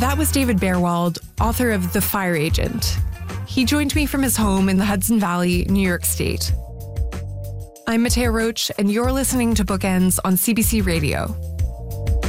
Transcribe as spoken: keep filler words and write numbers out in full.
That was David Bearwald, author of The Fire Agent. He joined me from his home in the Hudson Valley, New York State. I'm Matea Roach, and you're listening to Bookends on C B C Radio.